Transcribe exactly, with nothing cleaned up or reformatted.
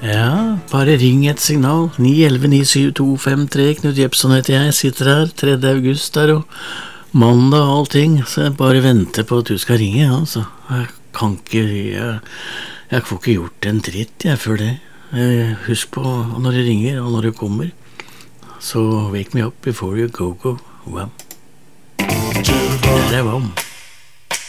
Ja, bare ring et signal. ni elleve ni syv to fem tre. Knut Jepson heter jeg, sitter her tredje august der, og mandag og allting. Så jeg bare venter på at du skal ringe, altså. Jeg kan ikke, jeg, jeg får ikke gjort en dritt, jeg, før det. Eh, Husk på når du ringer, og når du kommer. Så wake me up before you go go. Wham. Der er Wham.